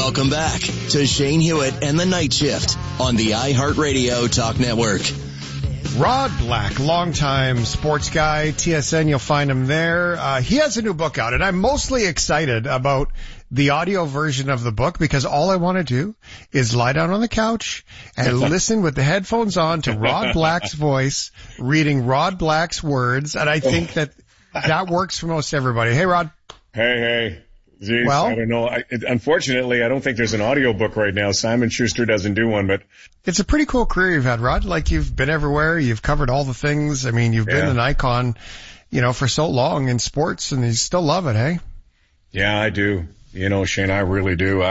Welcome back to Shane Hewitt and the Night Shift on the iHeartRadio Talk Network. Rod Black, longtime sports guy, TSN, you'll find him there. He has a new book out, and I'm mostly excited about the audio version of the book because all I want to do is lie down on the couch and listen with the headphones on to Rod Black's voice, reading Rod Black's words, and I think that works for most everybody. Hey, Rod. Hey. Geez, well, I don't know. Unfortunately, I don't think there's an audio book right now. Simon Schuster doesn't do one, but it's a pretty cool career you've had, Rod. Like, you've been everywhere. You've covered all the things. I mean, you've been an icon, for so long in sports, and you still love it, hey? Yeah, I do. Shane, I really do.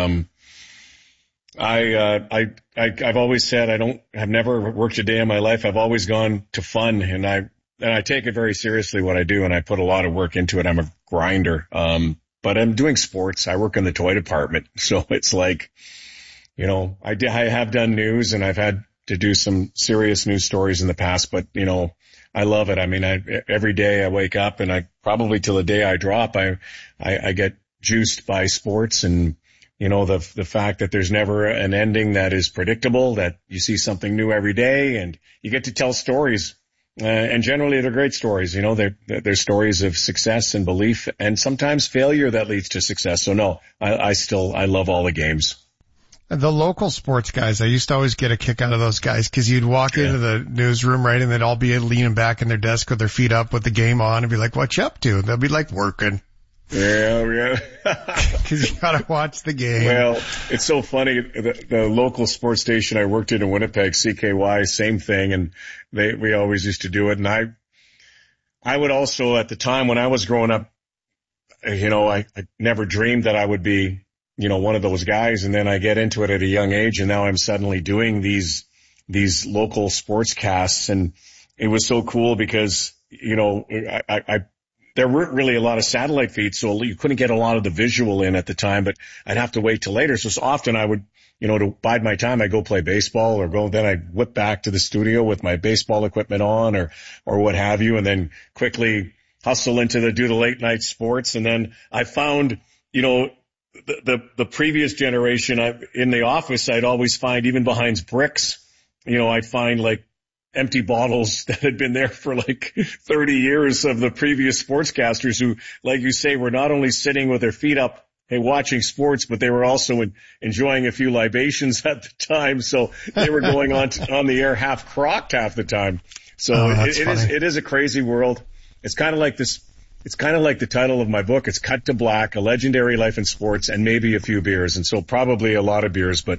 I've always said I've never worked a day in my life. I've always gone to fun, and I take it very seriously what I do, and I put a lot of work into it. I'm a grinder. But I'm doing sports. I work in the toy department. So it's like, I have done news, and I've had to do some serious news stories in the past, but I love it. I mean, every day I wake up, and probably till the day I drop, I get juiced by sports, and the fact that there's never an ending that is predictable, that you see something new every day, and you get to tell stories. And generally they're great stories. They're stories of success and belief, and sometimes failure that leads to success. So no, I love all the games. The local sports guys, I used to always get a kick out of those guys, because you'd walk into the newsroom, right, and they'd all be leaning back in their desk with their feet up with the game on and be like, "What you up to?" And they'll be like, "Working." Yeah. Because you gotta watch the game. Well, it's so funny. The local sports station I worked in Winnipeg, CKY, same thing, and we always used to do it. And I would also, at the time when I was growing up, I never dreamed that I would be, one of those guys. And then I get into it at a young age, and now I'm suddenly doing these local sports casts, and it was so cool because there weren't really a lot of satellite feeds, so you couldn't get a lot of the visual in at the time, but I'd have to wait till later. So often I would, to bide my time, I'd go play baseball then I'd whip back to the studio with my baseball equipment on or what have you, and then quickly hustle into do the late night sports. And then I found, the previous generation in the office, I'd always find, even behind bricks, I'd find like empty bottles that had been there for like 30 years of the previous sportscasters who, like you say, were not only sitting with their feet up and watching sports, but they were also enjoying a few libations at the time. So they were going on the air half crocked half the time. So it is a crazy world. It's kind of like this. It's kind of like the title of my book. It's Cut to Black, A Legendary Life in Sports, and maybe a few beers. And so probably a lot of beers, but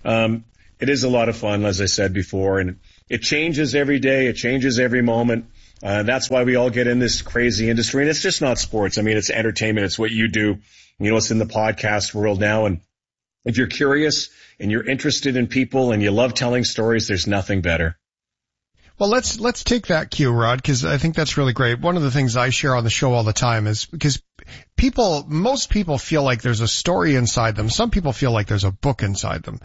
it is a lot of fun, as I said before, and it changes every day. It changes every moment. That's why we all get in this crazy industry. And it's just not sports. I mean, it's entertainment. It's what you do. It's in the podcast world now. And if you're curious and you're interested in people and you love telling stories, there's nothing better. Well, let's take that cue, Rod, because I think that's really great. One of the things I share on the show all the time is because most people feel like there's a story inside them. Some people feel like there's a book inside them.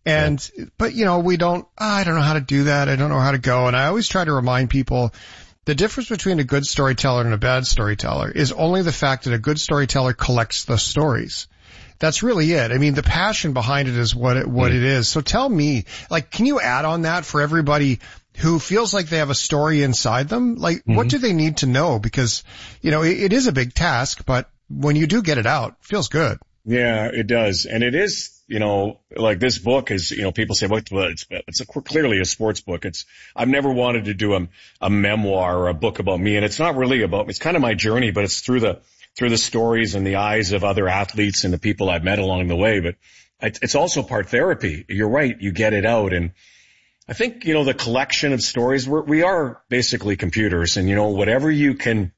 But we don't, I don't know how to do that. I don't know how to go. And I always try to remind people the difference between a good storyteller and a bad storyteller is only the fact that a good storyteller collects the stories. That's really it. I mean, the passion behind it is what it is. So tell me, can you add on that for everybody who feels like they have a story inside them? What do they need to know? Because, it is a big task, but when you do get it out, it feels good. Yeah, it does. And it is, like this book is, people say, well, it's clearly a sports book. I've never wanted to do a memoir or a book about me. And it's not really it's kind of my journey, but it's through the stories and the eyes of other athletes and the people I've met along the way. But it's also part therapy. You're right. You get it out. And I think, the collection of stories, we are basically computers, and, whatever you can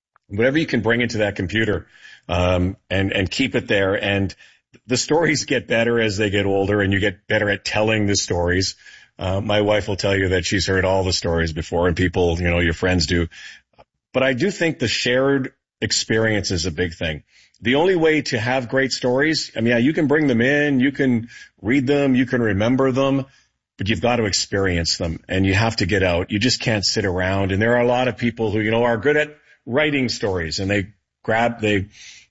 bring into that computer, and keep it there. And the stories get better as they get older, and you get better at telling the stories. My wife will tell you that she's heard all the stories before, and people, your friends do. But I do think the shared experience is a big thing. The only way to have great stories, you can bring them in, you can read them, you can remember them, but you've got to experience them, and you have to get out. You just can't sit around. And there are a lot of people who, are good at writing stories, and they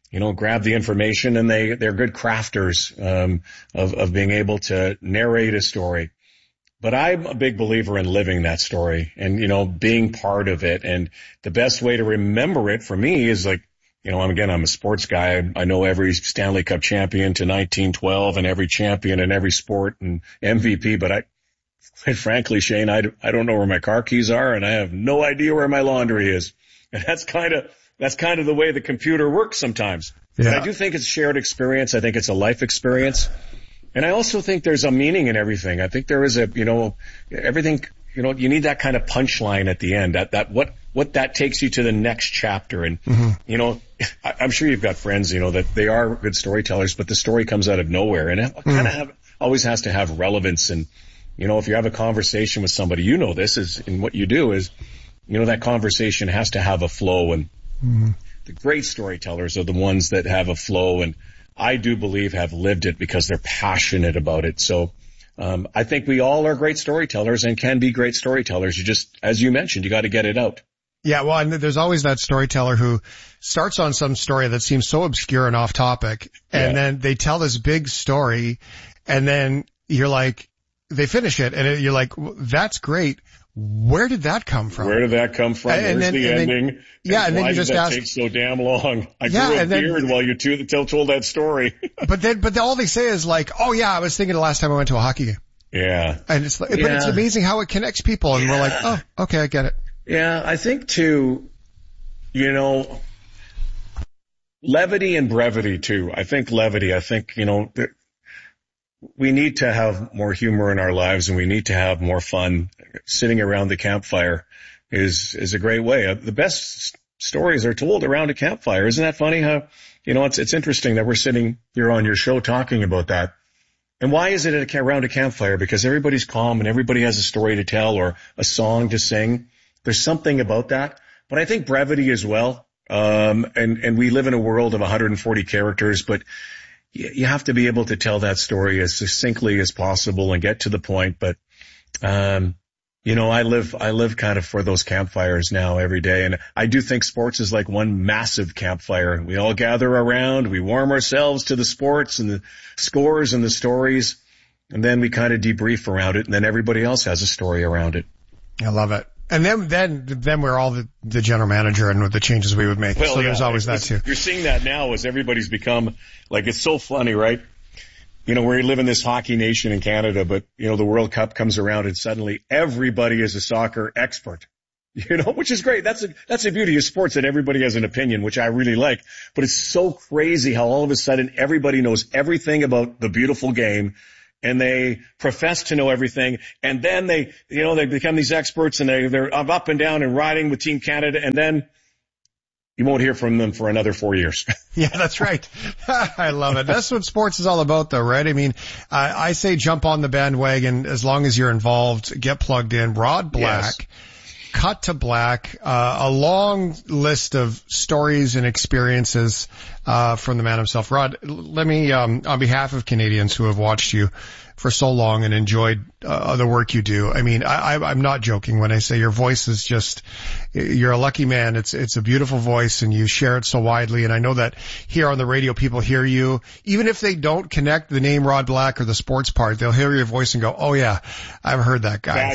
grab the information, and they're good crafters, of being able to narrate a story. But I'm a big believer in living that story and, being part of it. And the best way to remember it for me is like, I'm a sports guy. I know every Stanley Cup champion to 1912 and every champion in every sport and MVP, but quite frankly, Shane, I don't know where my car keys are, and I have no idea where my laundry is. And that's kind of the way the computer works sometimes. Yeah. But I do think it's shared experience. I think it's a life experience. And I also think there's a meaning in everything. I think there is everything, you need that kind of punchline at the end, that what that takes you to the next chapter. And, I'm sure you've got friends, that they are good storytellers, but the story comes out of nowhere, and it kind of always has to have relevance. And, if you have a conversation with somebody, this is, and what you do is, that conversation has to have a flow, and the great storytellers are the ones that have a flow, and I do believe have lived it because they're passionate about it. So, I think we all are great storytellers and can be great storytellers. You just, as you mentioned, you got to get it out. Yeah, well, and there's always that storyteller who starts on some story that seems so obscure and off topic, and then they tell this big story, and then you're like, they finish it, and you're like, that's great. Where did that come from? Where did that come from? And Where's the ending? And then you just ask, take so damn long? I grew a beard while you told that story. but all they say is like, oh yeah, I was thinking the last time I went to a hockey game. Yeah. And it's like, but it's amazing how it connects people, and we're like, oh, okay, I get it. Yeah, I think too, levity and brevity too. I think levity, we need to have more humor in our lives, and we need to have more fun. Sitting around the campfire is a great way. The best stories are told around a campfire. Isn't that funny how, it's interesting that we're sitting here on your show talking about that. And why is it around a campfire? Because everybody's calm and everybody has a story to tell or a song to sing. There's something about that. But I think brevity as well. And we live in a world of 140 characters, but you have to be able to tell that story as succinctly as possible and get to the point. But, I live kind of for those campfires now every day. And I do think sports is like one massive campfire. We all gather around, we warm ourselves to the sports and the scores and the stories, and then we kind of debrief around it, and then everybody else has a story around it. I love it. And then we're all the general manager and with the changes we would make. Well, so there's always that too. You're seeing that now as everybody's become, like, it's so funny, right? We live in this hockey nation in Canada, but, the World Cup comes around and suddenly everybody is a soccer expert, which is great. That's the beauty of sports, that everybody has an opinion, which I really like. But it's so crazy how all of a sudden everybody knows everything about the beautiful game, and they profess to know everything, and then they become these experts, and they're up and down and riding with Team Canada, and then you won't hear from them for another 4 years. Yeah, that's right. I love it. That's what sports is all about, though, right? I mean, I say jump on the bandwagon as long as you're involved, get plugged in. Rod Black, Cut to Black, a long list of stories and experiences from the man himself. Rod, let me, on behalf of Canadians who have watched you for so long and enjoyed the work you do. I mean, I'm not joking when I say your voice is just, you're a lucky man. It's a beautiful voice, and you share it so widely. And I know that here on the radio, people hear you, even if they don't connect the name Rod Black or the sports part, they'll hear your voice and go, oh yeah, I've heard that guy.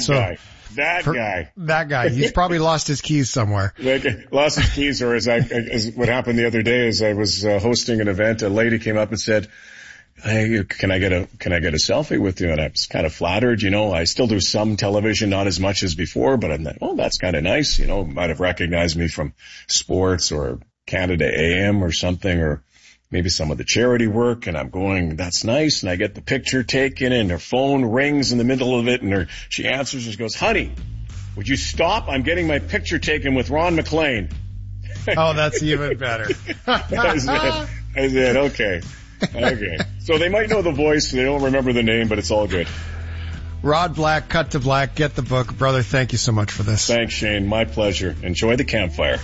That guy. He's probably lost his keys somewhere. Lost his keys, or as what happened the other day is I was hosting an event. A lady came up and said, hey, can I get a selfie with you? And I was kind of flattered, I still do some television, not as much as before, but I'm like, oh, that's kind of nice. Might have recognized me from sports or Canada AM or something, or maybe some of the charity work. And I'm going, that's nice. And I get the picture taken, and her phone rings in the middle of it, and she answers and she goes, honey, would you stop? I'm getting my picture taken with Ron McLean. Oh, that's even better. I said, okay. So they might know the voice, they don't remember the name, but it's all good. Rod Black, Cut to Black, get the book. Brother, thank you so much for this. Thanks, Shane. My pleasure. Enjoy the campfire.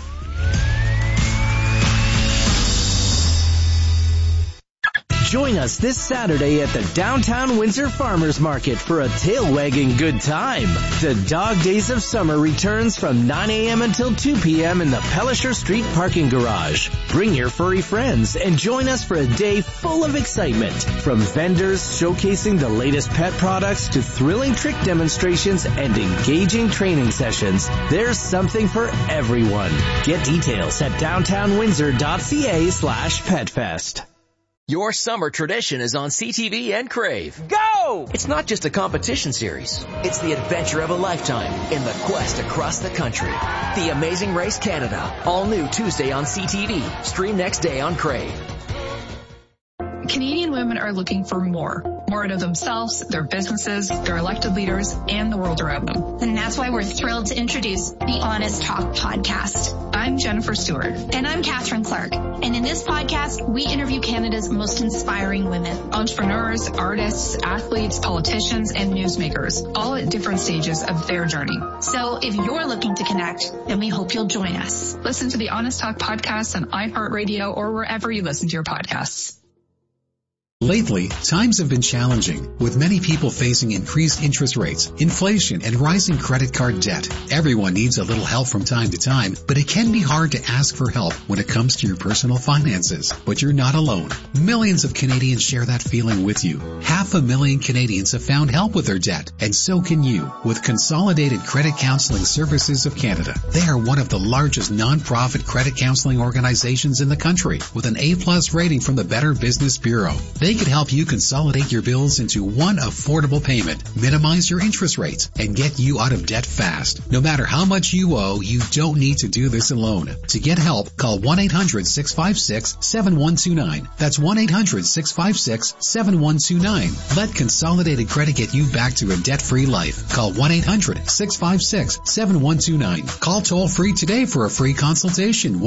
Join us this Saturday at the Downtown Windsor Farmers Market for a tail-wagging good time. The Dog Days of Summer returns from 9 a.m. until 2 p.m. in the Pellisher Street parking garage. Bring your furry friends and join us for a day full of excitement. From vendors showcasing the latest pet products to thrilling trick demonstrations and engaging training sessions, there's something for everyone. Get details at downtownwindsor.ca/petfest. Your summer tradition is on CTV and Crave. Go! It's not just a competition series. It's the adventure of a lifetime in the quest across the country. The Amazing Race Canada. All new Tuesday on CTV. Stream next day on Crave. Canadian women are looking for more out of themselves, their businesses, their elected leaders, and the world around them. And that's why we're thrilled to introduce the Honest Talk podcast. I'm Jennifer Stewart. And I'm Catherine Clark. And in this podcast, we interview Canada's most inspiring women. Entrepreneurs, artists, athletes, politicians, and newsmakers, all at different stages of their journey. So if you're looking to connect, then we hope you'll join us. Listen to the Honest Talk podcast on iHeartRadio or wherever you listen to your podcasts. Lately, times have been challenging, with many people facing increased interest rates, inflation, and rising credit card debt. Everyone needs a little help from time to time, but it can be hard to ask for help when it comes to your personal finances. But you're not alone. Millions of Canadians share that feeling with you. 500,000 Canadians have found help with their debt, and so can you, with Consolidated Credit Counseling Services of Canada. They are one of the largest non-profit credit counseling organizations in the country, with an A+ rating from the Better Business Bureau. They can help you consolidate your bills into one affordable payment, minimize your interest rates, and get you out of debt fast. No matter how much you owe, you don't need to do this alone. To get help, call 1-800-656-7129. That's 1-800-656-7129. Let Consolidated Credit get you back to a debt-free life. Call 1-800-656-7129. Call toll-free today for a free consultation.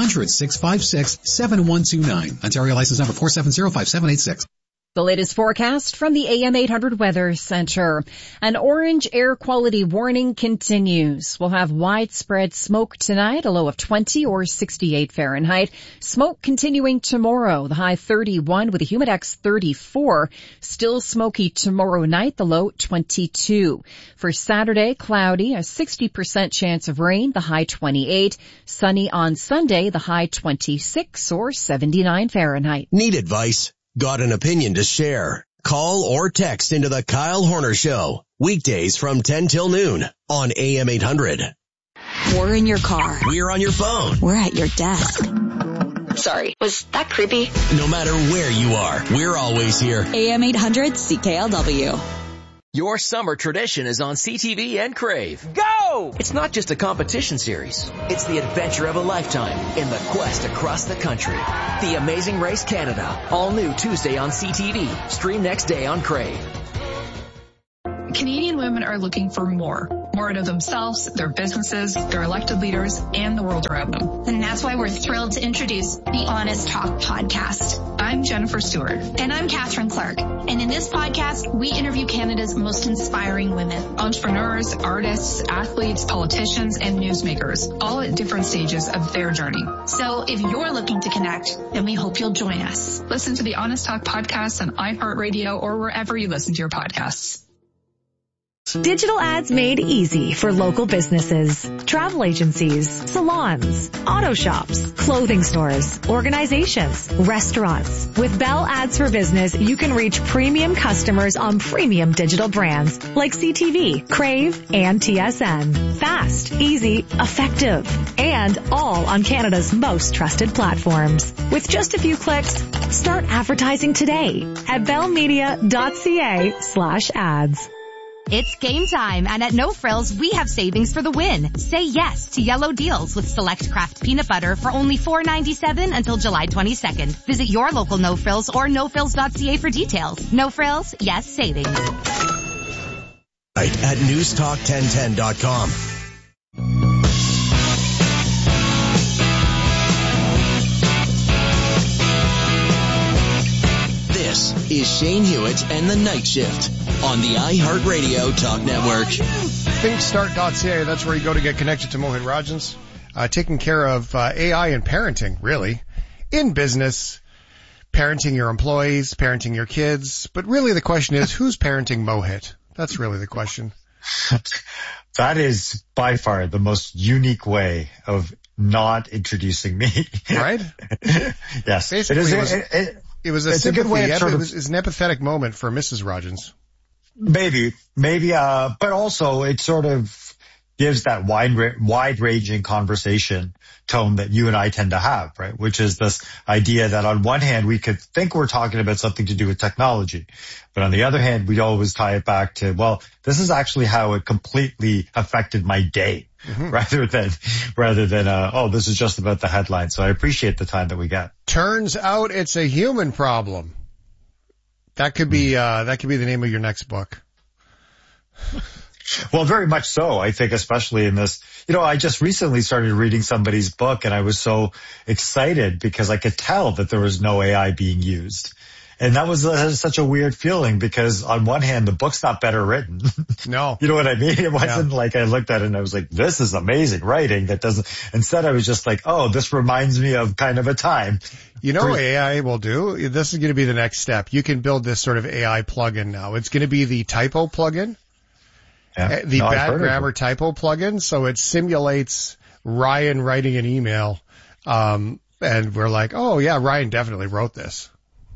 1-800-656-7129. Ontario license number 4705786. The latest forecast from the AM 800 Weather Center. An orange air quality warning continues. We'll have widespread smoke tonight, a low of 20 or 68 Fahrenheit. Smoke continuing tomorrow, the high 31 with a humidex 34. Still smoky tomorrow night, the low 22. For Saturday, cloudy, a 60% chance of rain, the high 28. Sunny on Sunday, the high 26 or 79 Fahrenheit. Need advice? Got an opinion to share? Call or text into the Kyle Horner Show. Weekdays from 10 till noon on AM 800. We're in your car. We're on your phone. We're at your desk. Sorry, was that creepy? No matter where you are, we're always here. AM 800 CKLW. Your summer tradition is on CTV and Crave. Go! It's not just a competition series. It's the adventure of a lifetime in the quest across the country. The Amazing Race Canada. All new Tuesday on CTV. Stream next day on Crave. Canadian women are looking for more out of themselves, their businesses, their elected leaders, and the world around them. And that's why we're thrilled to introduce the Honest Talk podcast. I'm Jennifer Stewart. And I'm Catherine Clark. And in this podcast, we interview Canada's most inspiring women. Entrepreneurs, artists, athletes, politicians, and newsmakers, all at different stages of their journey. So if you're looking to connect, then we hope you'll join us. Listen to the Honest Talk podcast on iHeartRadio or wherever you listen to your podcasts. Digital ads made easy for local businesses, travel agencies, salons, auto shops, clothing stores, organizations, restaurants. With Bell Ads for Business, you can reach premium customers on premium digital brands like CTV, Crave, and TSN. Fast, easy, effective, and all on Canada's most trusted platforms. With just a few clicks, start advertising today at bellmedia.ca/ads. It's game time, and at No Frills, we have savings for the win. Say yes to yellow deals with select craft peanut butter for only $4.97 until July 22nd. Visit your local No Frills or nofrills.ca for details. No Frills, yes savings. At newstalk1010.com. This is Shane Hewitt and the Night Shift on the iHeartRadio Talk Network. ThinkStart.ca, that's where you go to get connected to Mohit Rajans, taking care of AI and parenting, really, in business. parenting your employees, parenting your kids. But really the question is, who's parenting Mohit? That's really the question. That is by far the most unique way of not introducing me. Right? Yes. Basically, it was a good way. It was an empathetic moment for Mrs. Rodgins. Maybe, but also it sort of gives that wide-ranging conversation tone that you and I tend to have, right? Which is this idea that on one hand, we could think we're talking about something to do with technology, but on the other hand, we always tie it back to, well, this is actually how it completely affected my day, rather than, oh, this is just about the headline. So I appreciate the time that we get. Turns out it's a human problem. That could be the name of your next book. Well, very much so. I think especially in this, I just recently started reading somebody's book and I was so excited because I could tell that there was no AI being used. And that was such a weird feeling because on one hand, the book's not better written. No. You know what I mean? It wasn't like I looked at it and I was like, this is amazing writing that doesn't, instead I was just like, oh, this reminds me of kind of a time. You know what AI will do? This is going to be the next step. You can build this sort of AI plugin now. It's going to be the typo plugin. Yeah. The bad grammar typo plugin. So it simulates Ryan writing an email. And we're like, oh yeah, Ryan definitely wrote this.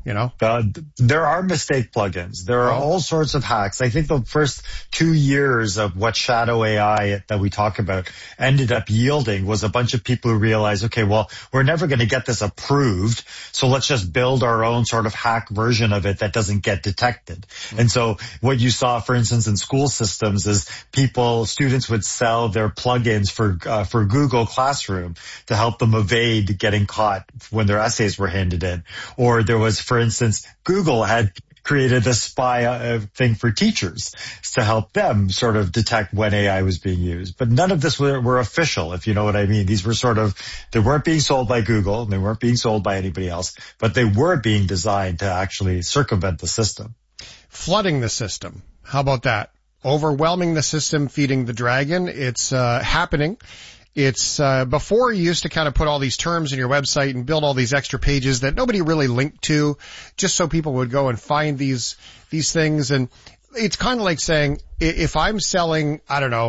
There are mistake plugins. There are all sorts of hacks. I think the first 2 years of what shadow AI that we talk about ended up yielding was a bunch of people who realized, okay, well, we're never going to get this approved. So let's just build our own sort of hack version of it that doesn't get detected. And so what you saw, for instance, in school systems is students would sell their plugins for Google Classroom to help them evade getting caught when their essays were handed in. Or there was, for instance, Google had created a spy thing for teachers to help them sort of detect when AI was being used. But none of this were official, if you know what I mean. These were they weren't being sold by Google, and they weren't being sold by anybody else, but they were being designed to actually circumvent the system. Flooding the system. How about that? Overwhelming the system, feeding the dragon. It's happening. It's before you used to kind of put all these terms in your website and build all these extra pages that nobody really linked to, just so people would go and find these things. And it's kind of like saying, if I'm selling,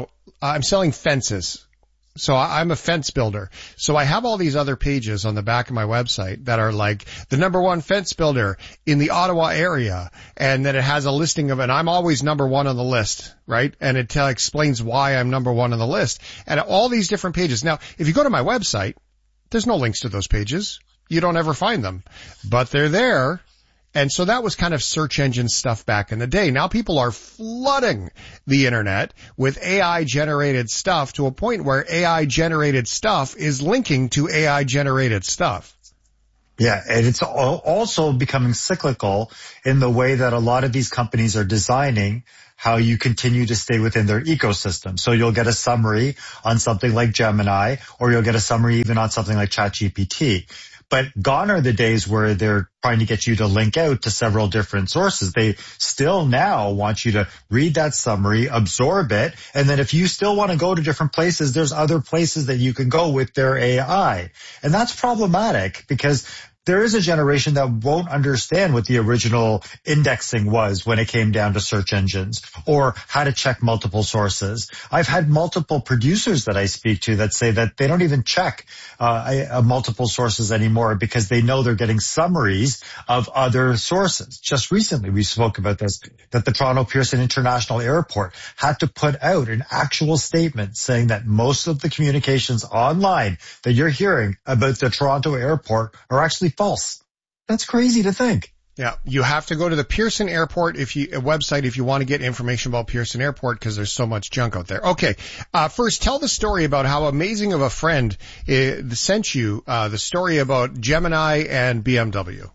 I'm selling fences. So I'm a fence builder. So I have all these other pages on the back of my website that are like the #1 fence builder in the Ottawa area. And then it has a listing of it. And I'm always #1 on the list, right? And it explains why I'm #1 on the list. And all these different pages. Now, if you go to my website, there's no links to those pages. You don't ever find them, but they're there. And so that was kind of search engine stuff back in the day. Now people are flooding the internet with AI generated stuff to a point where AI generated stuff is linking to AI generated stuff. Yeah, and it's also becoming cyclical in the way that a lot of these companies are designing how you continue to stay within their ecosystem. So you'll get a summary on something like Gemini, or you'll get a summary even on something like ChatGPT. But gone are the days where they're trying to get you to link out to several different sources. They still now want you to read that summary, absorb it, and then if you still want to go to different places, there's other places that you can go with their AI. And that's problematic because there is a generation that won't understand what the original indexing was when it came down to search engines or how to check multiple sources. I've had multiple producers that I speak to that say that they don't even check multiple sources anymore because they know they're getting summaries of other sources. Just recently we spoke about this, that the Toronto Pearson International Airport had to put out an actual statement saying that most of the communications online that you're hearing about the Toronto airport are actually false. That's crazy to think. Yeah, you have to go to the Pearson Airport website if you want to get information about Pearson Airport because there's so much junk out there. Okay, first tell the story about how amazing of a friend sent you the story about Gemini and BMW.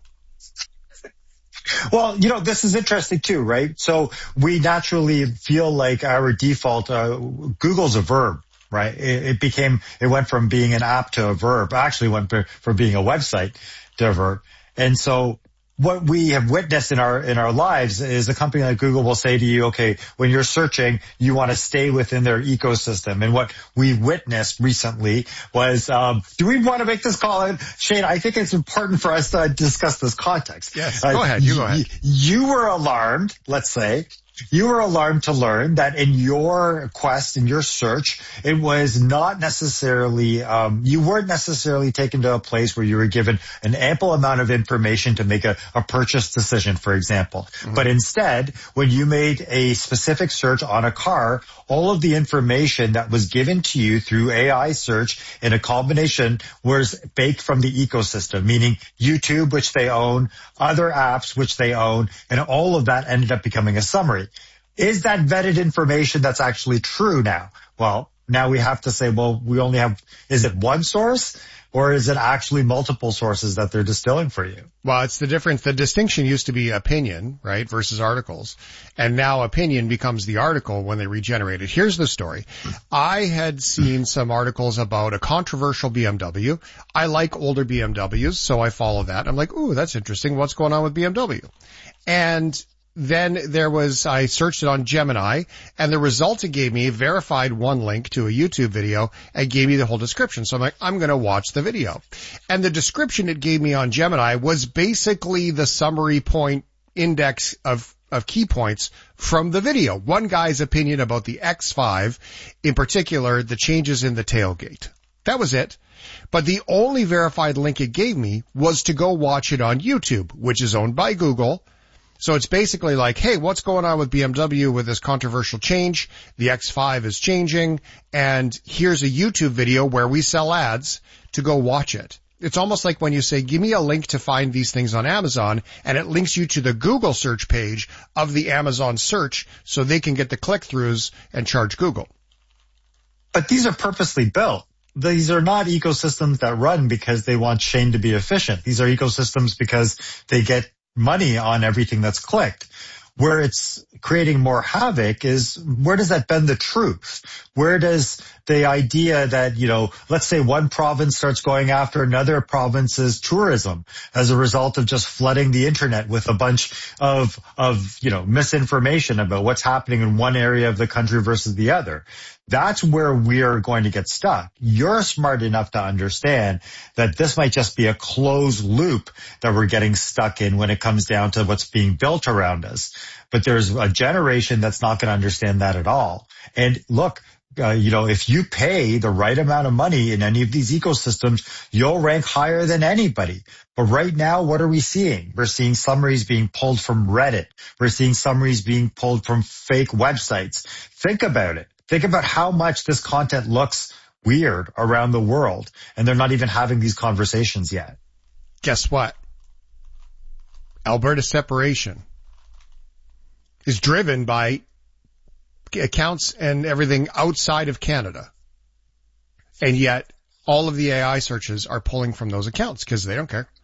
Well, this is interesting too, right? So we naturally feel like our default, Google's a verb. Right. It went from being an app to a verb. Actually went from being a website to a verb. And so what we have witnessed in our lives is a company like Google will say to you, okay, when you're searching, you want to stay within their ecosystem. And what we witnessed recently was, do we want to make this call? Shane, I think it's important for us to discuss this context. Yes, go ahead. You go ahead. You were alarmed, let's say. You were alarmed to learn that in your quest, in your search, it was not necessarily, you weren't necessarily taken to a place where you were given an ample amount of information to make a purchase decision, for example. Mm-hmm. But instead, when you made a specific search on a car, all of the information that was given to you through AI search in a combination was baked from the ecosystem, meaning YouTube, which they own, other apps, which they own, and all of that ended up becoming a summary. Is that vetted information that's actually true now? Well, now we have to say, well, we only have, is it one source or is it actually multiple sources that they're distilling for you? Well, it's the difference. The distinction used to be opinion, right, versus articles. And now opinion becomes the article when they regenerate it. Here's the story. I had seen some articles about a controversial BMW. I like older BMWs, so I follow that. I'm like, ooh, that's interesting. What's going on with BMW? And then I searched it on Gemini, and the result it gave me verified one link to a YouTube video and gave me the whole description. So I'm like, I'm going to watch the video. And the description it gave me on Gemini was basically the summary point index of key points from the video. One guy's opinion about the X5, in particular, the changes in the tailgate. That was it. But the only verified link it gave me was to go watch it on YouTube, which is owned by Google. So it's basically like, hey, what's going on with BMW with this controversial change? The X5 is changing, and here's a YouTube video where we sell ads to go watch it. It's almost like when you say, give me a link to find these things on Amazon, and it links you to the Google search page of the Amazon search so they can get the click-throughs and charge Google. But these are purposely built. These are not ecosystems that run because they want Shane to be efficient. These are ecosystems because they get money on everything that's clicked. Where it's creating more havoc is, where does that bend the truth? Where does the idea that, let's say one province starts going after another province's tourism as a result of just flooding the internet with a bunch of misinformation about what's happening in one area of the country versus the other. That's where we're going to get stuck. You're smart enough to understand that this might just be a closed loop that we're getting stuck in when it comes down to what's being built around us. But there's a generation that's not going to understand that at all. And look, if you pay the right amount of money in any of these ecosystems, you'll rank higher than anybody. But right now, what are we seeing? We're seeing summaries being pulled from Reddit. We're seeing summaries being pulled from fake websites. Think about it. Think about how much this content looks weird around the world, and they're not even having these conversations yet. Guess what? Alberta separation is driven by accounts and everything outside of Canada. And yet all of the AI searches are pulling from those accounts because they don't care.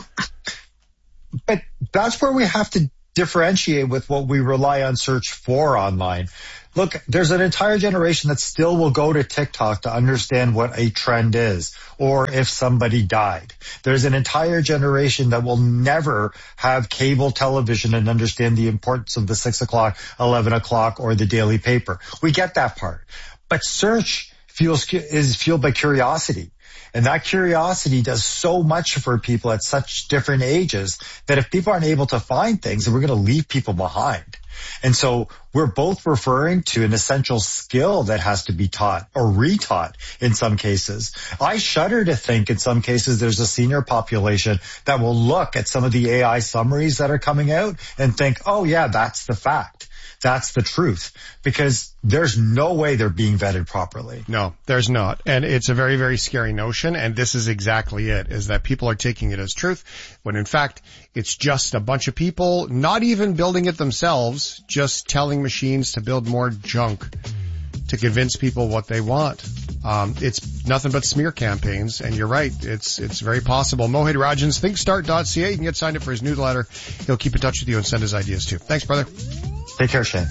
But that's where we have to differentiate with what we rely on search for online. Look, there's an entire generation that still will go to TikTok to understand what a trend is or if somebody died. There's an entire generation that will never have cable television and understand the importance of the 6 o'clock, 11 o'clock, or the daily paper. We get that part. But search is fueled by curiosity. And that curiosity does so much for people at such different ages that if people aren't able to find things, then we're going to leave people behind. And so we're both referring to an essential skill that has to be taught or retaught in some cases. I shudder to think in some cases there's a senior population that will look at some of the AI summaries that are coming out and think, oh yeah, that's the fact. That's the truth, because there's no way they're being vetted properly. No, there's not. And it's a very, very scary notion. And this is exactly it, is that people are taking it as truth when in fact it's just a bunch of people not even building it themselves, just telling machines to build more junk to convince people what they want. It's nothing but smear campaigns. And you're right. It's very possible. Mohit Rajan's thinkstart.ca. You can get signed up for his newsletter. He'll keep in touch with you and send his ideas too. Thanks, brother. Take care, Shane.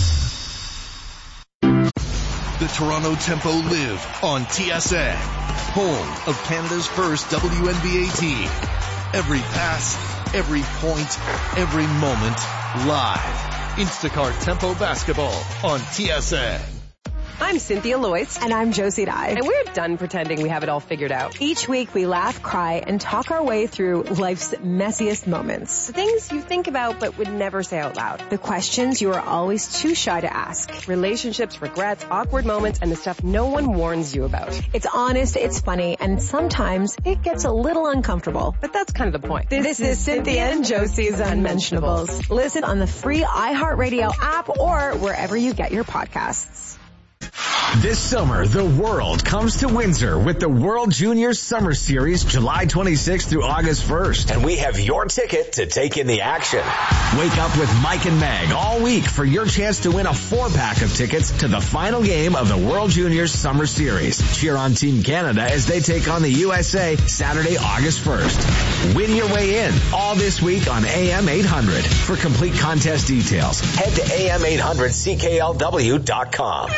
The Toronto Tempo live on TSN. home of Canada's first WNBA team. Every pass, every point, every moment, live. Instacart Tempo Basketball on TSN. I'm Cynthia Loyce. And I'm Josie Dye. And we're done pretending we have it all figured out. Each week we laugh, cry, and talk our way through life's messiest moments. The things you think about but would never say out loud. The questions you are always too shy to ask. Relationships, regrets, awkward moments, and the stuff no one warns you about. It's honest, it's funny, and sometimes it gets a little uncomfortable. But that's kind of the point. This is Cynthia and Josie's Unmentionables. Listen on the free iHeartRadio app or wherever you get your podcasts. This summer, the world comes to Windsor with the World Juniors Summer Series, July 26th through August 1st. And we have your ticket to take in the action. Wake up with Mike and Meg all week for your chance to win a 4-pack of tickets to the final game of the World Juniors Summer Series. Cheer on Team Canada as they take on the USA Saturday, August 1st. Win your way in all this week on AM 800. For complete contest details, head to am800cklw.com.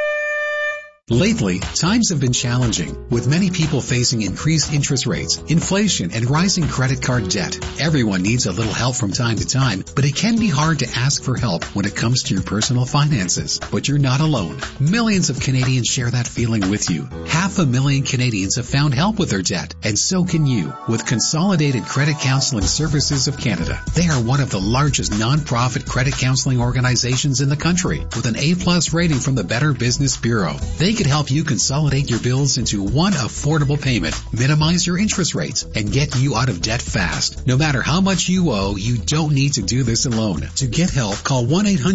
Lately, times have been challenging, with many people facing increased interest rates, inflation, and rising credit card debt. Everyone needs a little help from time to time, but it can be hard to ask for help when it comes to your personal finances. But you're not alone. Millions of Canadians share that feeling with you. 500,000 Canadians have found help with their debt, and so can you with Consolidated Credit Counseling Services of Canada. They are one of the largest non-profit credit counseling organizations in the country, with an A+ rating from the Better Business Bureau. They can help you consolidate your bills into one affordable payment, minimize your interest rates, and get you out of debt fast. No matter how much you owe, you don't need to do this alone. To get help, call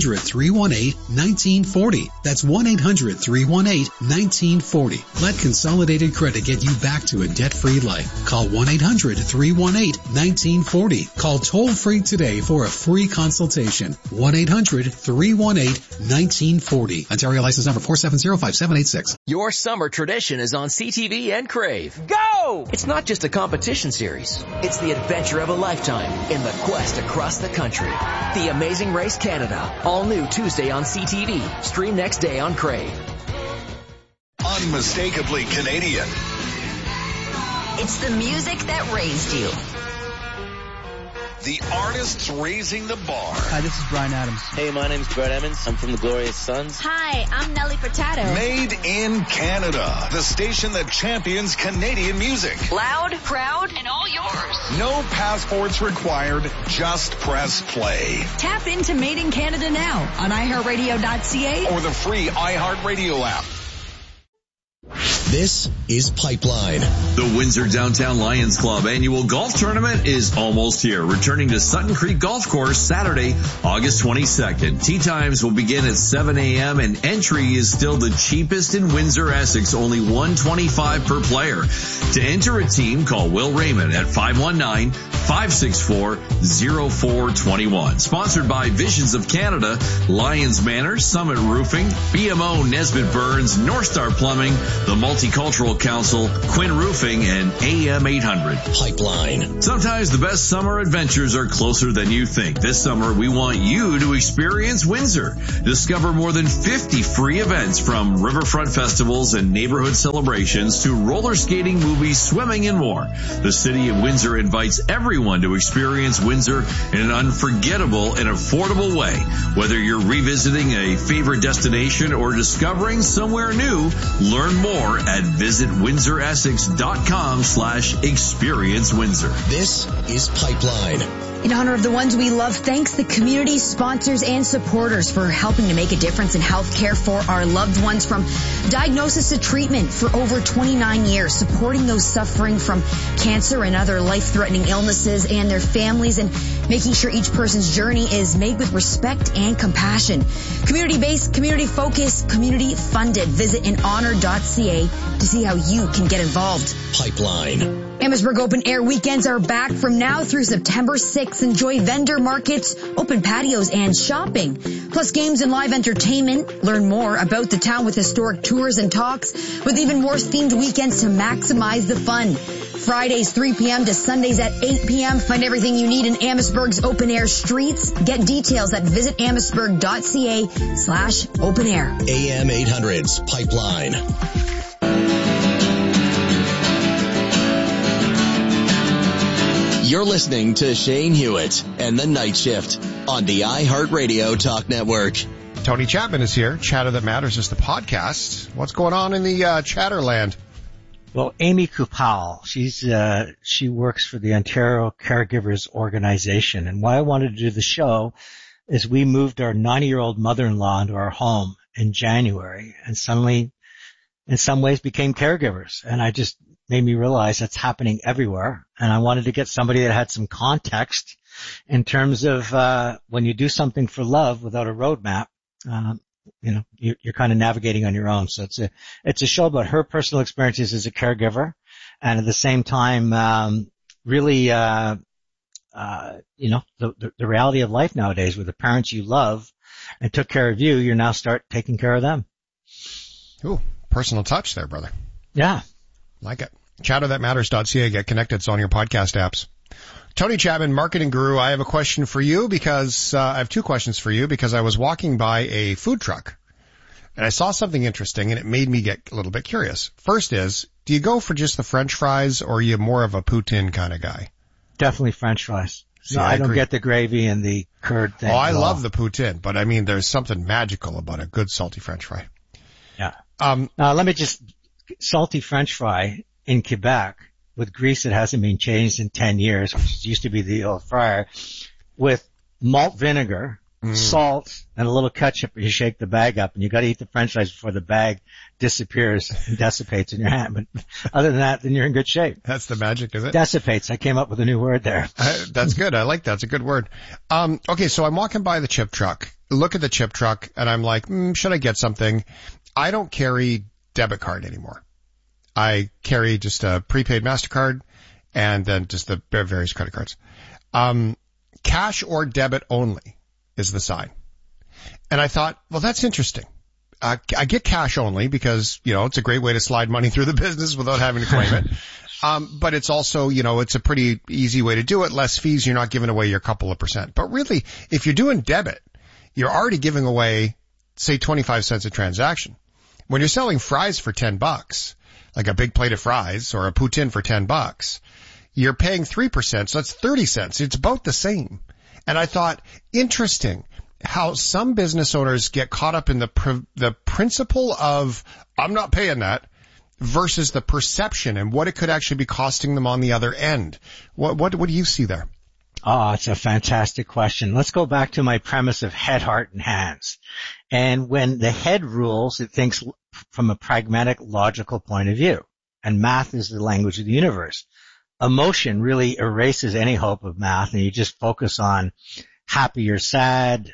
1-800-318-1940. That's 1-800-318-1940. Let Consolidated Credit get you back to a debt-free life. Call 1-800-318-1940. Call toll-free today for a free consultation. 1-800-318-1940. Ontario license number 4705786. Your summer tradition is on CTV and Crave. Go! It's not just a competition series. It's the adventure of a lifetime in the quest across the country. The Amazing Race Canada. All new Tuesday on CTV. Stream next day on Crave. Unmistakably Canadian. It's the music that raised you. The artists raising the bar. Hi, this is Bryan Adams. Hey, my name's Brett Emmons. I'm from the Glorious Sons. Hi, I'm Nelly Furtado. Made in Canada. The station that champions Canadian music. Loud, proud, and all yours. No passports required. Just press play. Tap into Made in Canada now on iHeartRadio.ca or the free iHeartRadio app. This is Pipeline. The Windsor Downtown Lions Club annual golf tournament is almost here, returning to Sutton Creek Golf Course Saturday, August 22nd. Tee times will begin at 7 a.m. and entry is still the cheapest in Windsor, Essex, only $125 per player. To enter a team, call Will Raymond at 519-564-0421. Sponsored by Visions of Canada, Lions Manor, Summit Roofing, BMO Nesbitt Burns, North Star Plumbing, the Multicultural Council, Quinn Roofing, and AM 800. Pipeline. Sometimes the best summer adventures are closer than you think. This summer, we want you to experience Windsor. Discover more than 50 free events, from riverfront festivals and neighborhood celebrations to roller skating, movies, swimming, and more. The City of Windsor invites everyone to experience Windsor in an unforgettable and affordable way. Whether you're revisiting a favorite destination or discovering somewhere new, learn more at visitwindsoressex.com/experience Windsor. This is Pipeline. In honor of the ones we love, thanks the community, sponsors, and supporters for helping to make a difference in healthcare for our loved ones, from diagnosis to treatment for over 29 years, supporting those suffering from cancer and other life-threatening illnesses and their families, and making sure each person's journey is made with respect and compassion. Community-based, community-focused, community-funded. Visit inhonor.ca to see how you can get involved. Pipeline. Amherstburg Open Air weekends are back from now through September 6th. Enjoy vendor markets, open patios, and shopping, plus games and live entertainment. Learn more about the town with historic tours and talks, with even more themed weekends to maximize the fun. Fridays 3 p.m. to Sundays at 8 p.m. Find everything you need in Amherstburg's open air streets. Get details at visitamherstburg.ca/open air. AM 800's Pipeline. You're listening to Shane Hewitt and the Night Shift on the iHeartRadio Talk Network. Tony Chapman is here. Chatter That Matters is the podcast. What's going on in the Chatterland? Well, Amy Kupal, she works for the Ontario Caregivers Organization. And why I wanted to do the show is we moved our 90-year-old mother-in-law into our home in January and suddenly, in some ways, became caregivers. And I just made me realize that's happening everywhere. And I wanted to get somebody that had some context in terms of when you do something for love without a roadmap, you're kind of navigating on your own. So it's a show about her personal experiences as a caregiver, and at the same time, really, the reality of life nowadays, where the parents you love and took care of you, you now start taking care of them. Ooh, personal touch there, brother. Yeah. Like it. ChatterThatMatters.ca. Get connected. It's on your podcast apps. Tony Chapman, marketing guru. I have a question for you because I have two questions for you because I was walking by a food truck and I saw something interesting and it made me get a little bit curious. First is, do you go for just the French fries or are you more of a poutine kind of guy? Definitely French fries. See, no, I don't get the gravy and the curd thing. Oh, I love the poutine, but I mean, there's something magical about a good salty French fry. Yeah. Let me just, salty French fry in Quebec with grease that hasn't been changed in 10 years, which used to be the old fryer, with malt vinegar, salt, and a little ketchup. You shake the bag up, and you got to eat the French fries before the bag disappears and dissipates in your hand. But other than that, then you're in good shape. That's the magic, is it? Dissipates. I came up with a new word there. That's good. I like that. It's a good word. Okay, so I'm walking by the chip truck. Look at the chip truck, and I'm like, should I get something? I don't carry debit card anymore. I carry just a prepaid MasterCard and then just the various credit cards. Cash or debit only is the sign. And I thought, well, that's interesting. I get cash only because, it's a great way to slide money through the business without having to claim it. But it's also, it's a pretty easy way to do it. Less fees. You're not giving away your couple of percent. But really, if you're doing debit, you're already giving away, say, 25 cents a transaction. When you're selling fries for $10, like a big plate of fries or a poutine for $10, you're paying 3%, so that's 30 cents. It's about the same. And I thought, interesting how some business owners get caught up in the principle of, I'm not paying that, versus the perception and what it could actually be costing them on the other end. What do you see there? Oh, it's a fantastic question. Let's go back to my premise of head, heart, and hands. And when the head rules, it thinks from a pragmatic, logical point of view. And math is the language of the universe. Emotion really erases any hope of math, and you just focus on happy or sad,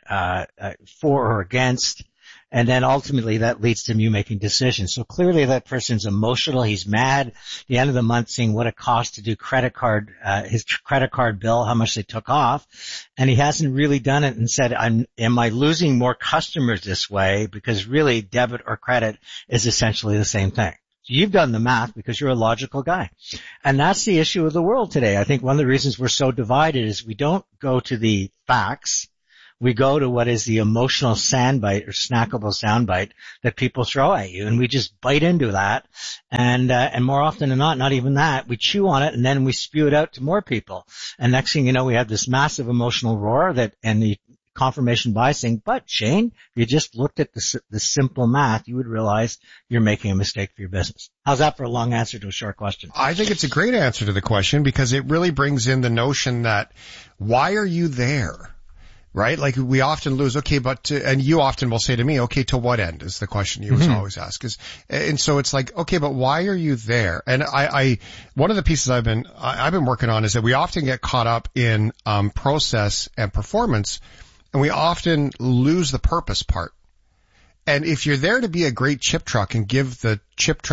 for or against. And then ultimately that leads to you making decisions. So clearly that person's emotional. He's mad. At the end of the month, seeing what it costs to do his credit card bill, how much they took off. And he hasn't really done it and said, am I losing more customers this way? Because really debit or credit is essentially the same thing. So you've done the math because you're a logical guy. And that's the issue of the world today. I think one of the reasons we're so divided is we don't go to the facts. We go to what is the emotional soundbite or snackable soundbite that people throw at you, and we just bite into that. And more often than not even that, we chew on it and then we spew it out to more people. And next thing you know, we have this massive emotional roar and the confirmation biasing. But Shane, if you just looked at the simple math, you would realize you're making a mistake for your business. How's that for a long answer to a short question? I think it's a great answer to the question because it really brings in the notion that why are you there? Right? Like we often lose, okay, and you often will say to me, okay, to what end is the question you always ask and so it's like, okay, but why are you there? And one of the pieces I've been working on is that we often get caught up in, process and performance and we often lose the purpose part. And if you're there to be a great chip truck and give the chips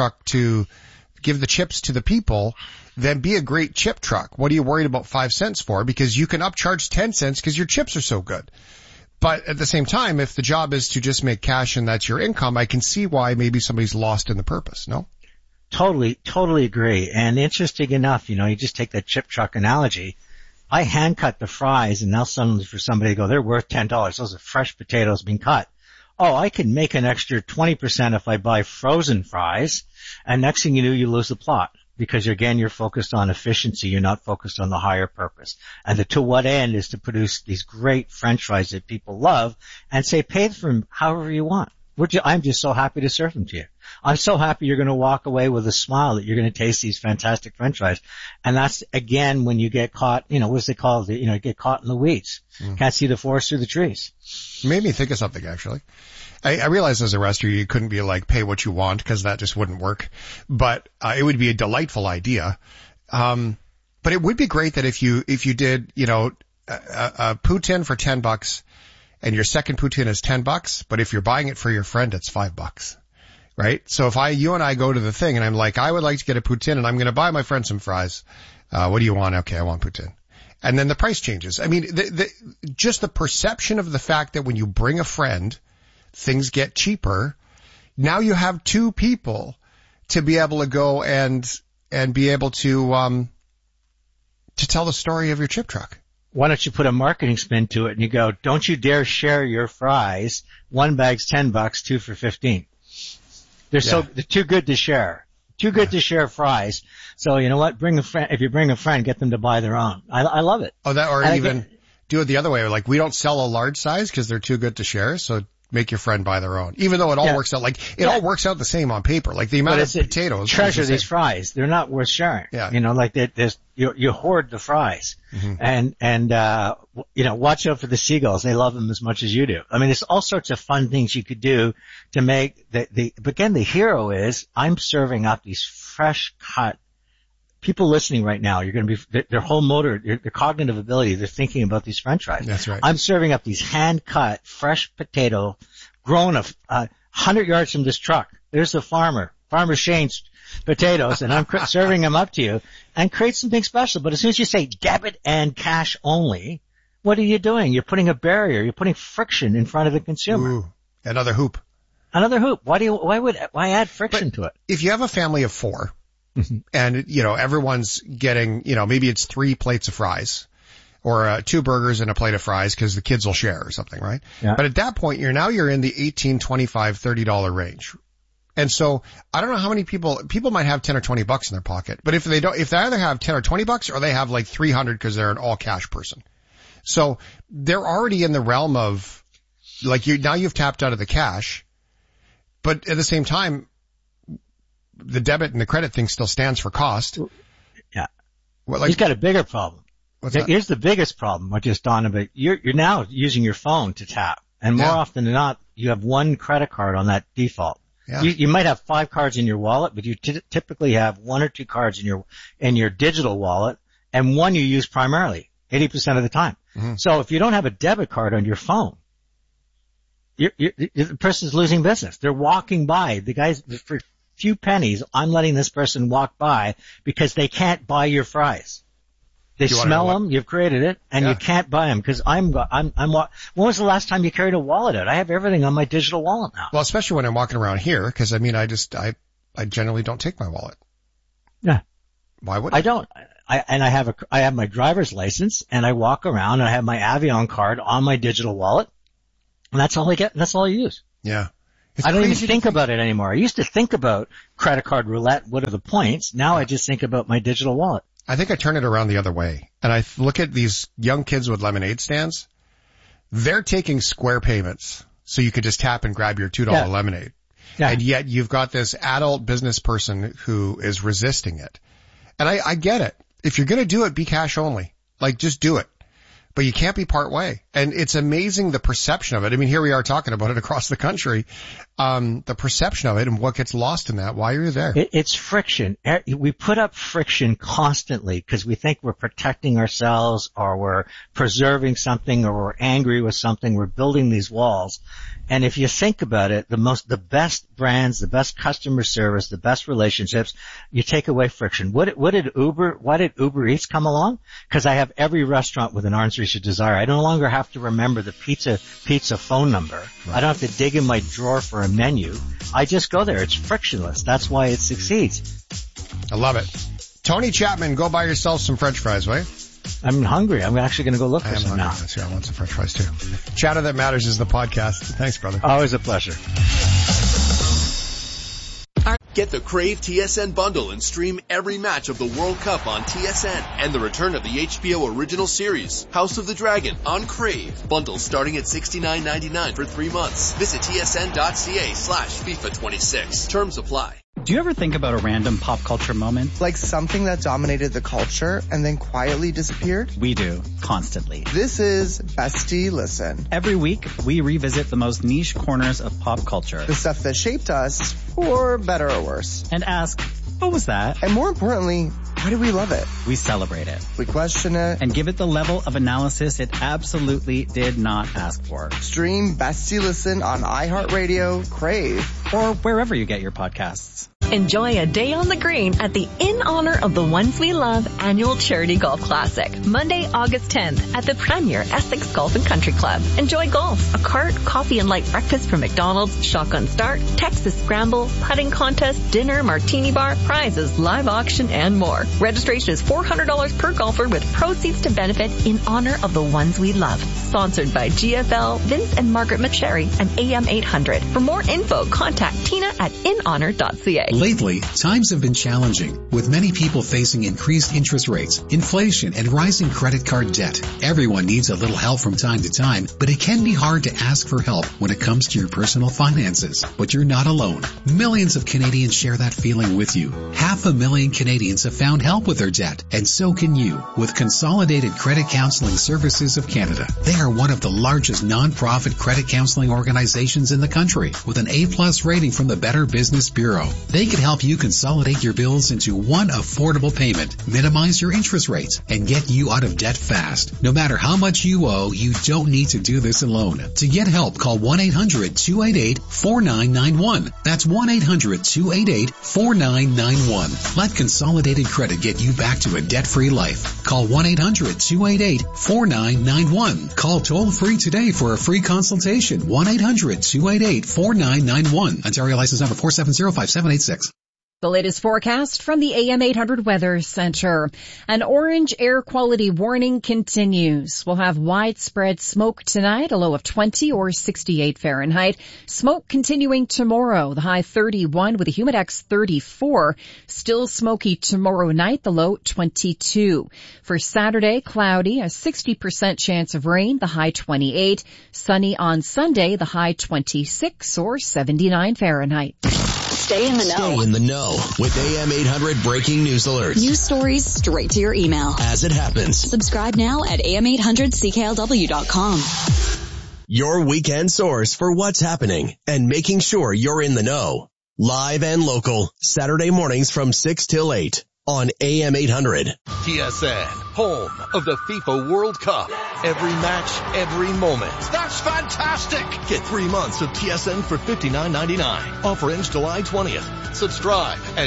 to the people, then be a great chip truck. What are you worried about 5 cents for? Because you can upcharge 10 cents because your chips are so good. But at the same time, if the job is to just make cash and that's your income, I can see why maybe somebody's lost in the purpose, no? Totally agree. And interesting enough, you just take that chip truck analogy. I hand cut the fries and now suddenly for somebody to go, they're worth $10. Those are fresh potatoes being cut. Oh, I can make an extra 20% if I buy frozen fries. And next thing you know, you lose the plot. because again, you're focused on efficiency. You're not focused on the higher purpose. And the to what end is to produce these great French fries that people love and say pay for them however you want. I'm just so happy to serve them to you. I'm so happy you're going to walk away with a smile that you're going to taste these fantastic French fries. And that's, again, when you get caught, what's it called? You get caught in the weeds. Can't see the forest through the trees. It made me think of something, actually. I realized as a restaurant you couldn't be like, pay what you want, because that just wouldn't work. But it would be a delightful idea. But it would be great that if you did, a poutine for $10 and your second poutine is $10, but if you're buying it for your friend, it's $5. Right? So if you and I go to the thing and I'm like, I would like to get a poutine and I'm going to buy my friend some fries. What do you want? Okay, I want poutine. And then the price changes. I mean, just the perception of the fact that when you bring a friend, things get cheaper. Now you have two people to be able to go and be able to tell the story of your chip truck. Why don't you put a marketing spin to it and you go, don't you dare share your fries. One bag's $10, two for $15. They're too good to share. Too good to share fries. So you know what? Bring a friend. If you bring a friend, get them to buy their own. I love it. Oh, do it the other way. Like, we don't sell a large size because they're too good to share. So make your friend buy their own. Even though it all works out, all works out the same on paper. Like the amount of potatoes. Treasure these fries. They're not worth sharing. Yeah. You hoard the fries. Mm-hmm. Watch out for the seagulls. They love them as much as you do. I mean, there's all sorts of fun things you could do to make but again, the hero is I'm serving up these fresh cut. People listening right now, you're going to be, their whole motor, their cognitive ability, they're thinking about these French fries. That's right. I'm serving up these hand-cut, fresh potato, grown 100 yards from this truck. There's the Farmer Shane's potatoes, and I'm serving them up to you, and create something special. But as soon as you say debit and cash only, what are you doing? You're putting a barrier, you're putting friction in front of the consumer. Ooh, another hoop. Why add friction to it? If you have a family of 4, and, everyone's getting, maybe it's 3 plates of fries or 2 burgers and a plate of fries because the kids will share or something, right? Yeah. But at that point, you're in the $18, $25, $30 range. And so I don't know how many people might have 10 or 20 bucks in their pocket, but if they either have 10 or 20 bucks or they have like 300 because they're an all cash person. So they're already in the realm of now you've tapped out of the cash, but at the same time, the debit and the credit thing still stands for cost. Yeah. He's got a bigger problem. What's that? Here's the biggest problem, what just dawned on me. You're now using your phone to tap. And more often than not, you have one credit card on that default. Yeah. You might have 5 cards in your wallet, but you typically have 1 or 2 cards in your digital wallet, and one you use primarily 80% of the time. Mm-hmm. So if you don't have a debit card on your phone, the person's losing business. They're walking by. The guys, for few pennies, I'm letting this person walk by because they can't buy your fries. They smell them, you've created it, and you can't buy them because when was the last time you carried a wallet out? I have everything on my digital wallet now. Well, especially when I'm walking around here, because I generally don't take my wallet. Yeah. Why would I don't? I have my driver's license, and I walk around, and I have my Avion card on my digital wallet, and that's all I get, and that's all I use. Yeah. I don't even think about it anymore. I used to think about credit card roulette, what are the points? Now I just think about my digital wallet. I think I turn it around the other way. And I look at these young kids with lemonade stands. They're taking square payments. So you could just tap and grab your $2 lemonade. Yeah. And yet you've got this adult business person who is resisting it. And I get it. If you're going to do it, be cash only. Just do it. But you can't be part way. And it's amazing the perception of it. I mean, here we are talking about it across the country. The perception of it and what gets lost in that. Why are you there? It's friction. We put up friction constantly because we think we're protecting ourselves or we're preserving something or we're angry with something. We're building these walls. And if you think about it, the best brands, the best customer service, the best relationships, you take away friction. Why did Uber Eats come along? Because I have every restaurant with an Arms Reach of Desire. I no longer have to remember the pizza phone number. Right. I don't have to dig in my drawer for a menu. I just go there. It's frictionless. That's why it succeeds. I love it. Tony Chapman, go buy yourself some French fries, right? I'm hungry. I'm actually going to go look for some now. I want some French fries too. Chatter That Matters is the podcast. Thanks, brother. Always a pleasure. Get the Crave TSN bundle and stream every match of the World Cup on TSN and the return of the HBO original series, House of the Dragon, on Crave. Bundles starting at $69.99 for 3 months. Visit tsn.ca/FIFA26. Terms apply. Do you ever think about a random pop culture moment? Like something that dominated the culture and then quietly disappeared? We do, constantly. This is Bestie Listen. Every week, we revisit the most niche corners of pop culture. The stuff that shaped us, for better or worse. And ask, what was that? And more importantly, why do we love it? We celebrate it. We question it. And give it the level of analysis it absolutely did not ask for. Stream Bestie Listen on iHeartRadio, Crave, or wherever you get your podcasts. Enjoy a day on the green at the In Honor of the Ones We Love annual charity golf classic, Monday, August 10th at the Premier Essex Golf and Country Club. Enjoy golf, a cart, coffee and light breakfast from McDonald's, shotgun start, Texas scramble, putting contest, dinner, martini bar, prizes, live auction, and more. Registration is $400 per golfer with proceeds to benefit In Honor of the Ones We Love. Sponsored by GFL, Vince and Margaret McSherry, and AM 800. For more info, contact Tina at inhonor.ca. Lately, times have been challenging, with many people facing increased interest rates, inflation, and rising credit card debt. Everyone needs a little help from time to time, but it can be hard to ask for help when it comes to your personal finances. But you're not alone. Millions of Canadians share that feeling with you. 500,000 Canadians have found help with their debt, and so can you, with Consolidated Credit Counseling Services of Canada. They are one of the largest non-profit credit counseling organizations in the country, with an A+ rating from the Better Business Bureau. They can help you consolidate your bills into one affordable payment, minimize your interest rates, and get you out of debt fast. No matter how much you owe, you don't need to do this alone. To get help, call 1-800-288-4991. That's 1-800-288-4991. Let Consolidated Credit get you back to a debt-free life. Call 1-800-288-4991. Call toll-free today for a free consultation. 1-800-288-4991. Ontario license number 4705786. The latest forecast from the AM 800 Weather Center. An orange air quality warning continues. We'll have widespread smoke tonight, a low of 20 or 68 Fahrenheit. Smoke continuing tomorrow, the high 31 with a humidex 34. Still smoky tomorrow night, the low 22. For Saturday, cloudy, a 60% chance of rain, the high 28. Sunny on Sunday, the high 26 or 79 Fahrenheit. Stay in the know. Stay in the know with AM 800 breaking news alerts. News stories straight to your email. As it happens. Subscribe now at am800cklw.com. Your weekend source for what's happening and making sure you're in the know. Live and local, Saturday mornings from 6 till 8 on AM 800. TSN, home of the FIFA World Cup. Every match, every moment. That's fantastic! Get 3 months of TSN for $59.99. Offer ends July 20th. Subscribe at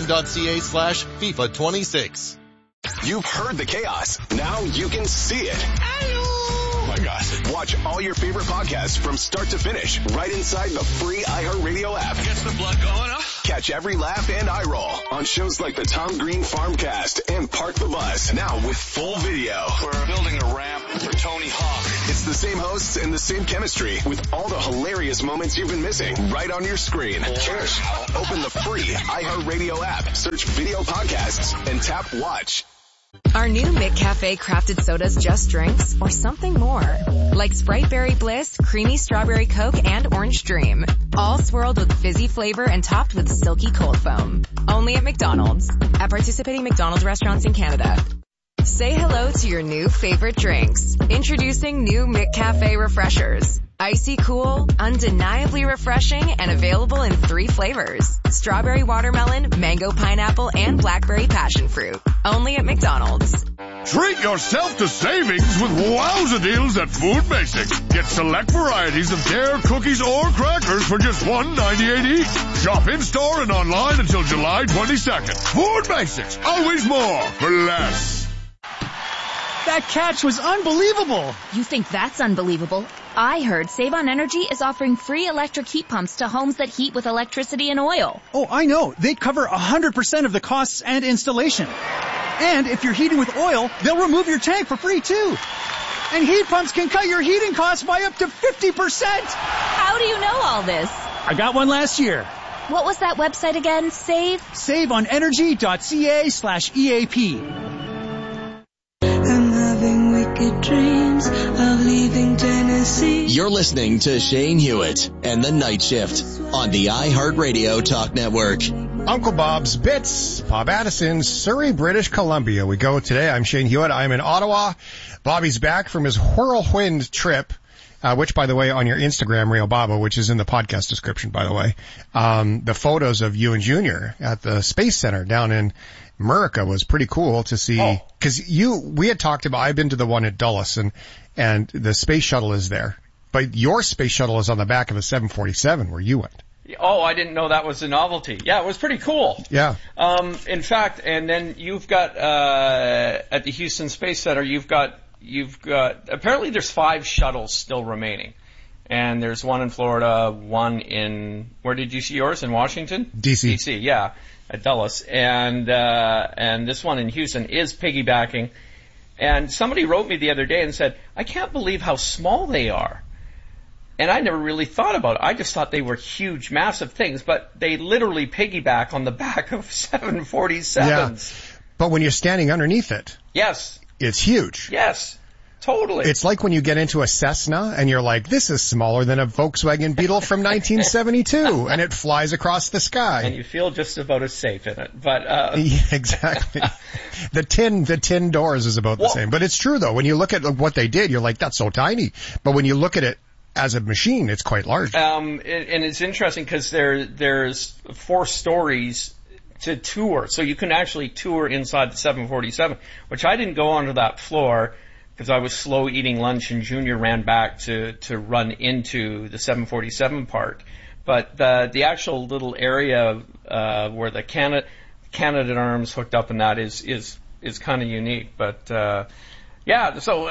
tsn.ca/FIFA26. You've heard the chaos. Now you can see it. Oh my God. Watch all your favorite podcasts from start to finish right inside the free iHeartRadio app. Gets the blood going, huh? Catch every laugh and eye roll on shows like the Tom Green Farmcast and Park the Bus. Now with full video. We're building a ramp for Tony Hawk. It's the same hosts and the same chemistry with all the hilarious moments you've been missing right on your screen. Cheers. Open the free iHeartRadio app, search video podcasts, and tap watch. Our new McCafe crafted sodas just drinks or something more. Like Sprite Berry Bliss, Creamy Strawberry Coke, and Orange Dream. All swirled with fizzy flavor and topped with silky cold foam. Only at McDonald's. At participating McDonald's restaurants in Canada. Say hello to your new favorite drinks. Introducing new McCafe Refreshers. Icy cool, undeniably refreshing, and available in 3 flavors. Strawberry watermelon, mango pineapple, and blackberry passion fruit. Only at McDonald's. Treat yourself to savings with wowza deals at Food Basics. Get select varieties of Dare cookies or crackers for just $1.98 each. Shop in-store and online until July 22nd. Food Basics, always more for less. That catch was unbelievable. You think that's unbelievable? I heard Save on Energy is offering free electric heat pumps to homes that heat with electricity and oil. Oh, I know. They cover 100% of the costs and installation. And if you're heating with oil, they'll remove your tank for free too. And heat pumps can cut your heating costs by up to 50%. How do you know all this? I got one last year. What was that website again? SaveOnEnergy.ca/EAP. I'm having wicked dreams of leaving Tennessee. You're listening to Shane Hewitt and the Night Shift on the iHeartRadio Talk Network. Uncle Bob's Bits, Bob Addison, Surrey, British Columbia. We go today. I'm Shane Hewitt. I'm in Ottawa. Bobby's back from his whirlwind trip, which, by the way, on your Instagram, Rio Baba, which is in the podcast description, by the way, the photos of you and Junior at the Space Center down in America was pretty cool to see. Because we had talked about, I've been to the one at Dulles, and the space shuttle is there. But your space shuttle is on the back of a 747 where you went. Oh, I didn't know that was a novelty. Yeah, it was pretty cool. Yeah. In fact, and then you've got, at the Houston Space Center, you've got, apparently there's 5 shuttles still remaining. And there's one in Florida, one in, where did you see yours? In Washington? DC. DC, yeah, at Dulles. And this one in Houston is piggybacking. And somebody wrote me the other day and said, I can't believe how small they are. And I never really thought about it. I just thought they were huge, massive things, but they literally piggyback on the back of 747s. Yeah. But when you're standing underneath it. Yes. It's huge. Yes. Totally. It's like when you get into a Cessna and you're like, this is smaller than a Volkswagen Beetle from 1972, and it flies across the sky. And you feel just about as safe in it. But yeah, exactly. The tin doors is about the same. But it's true though. When you look at what they did, you're like, that's so tiny. But when you look at it as a machine, it's quite large. And it's interesting because there's 4 stories to tour. So you can actually tour inside the 747, which I didn't go onto that floor because I was slow eating lunch and Junior ran back to run into the 747 part. But the actual little area where the Canadarms hooked up in that is kind of unique. But yeah, so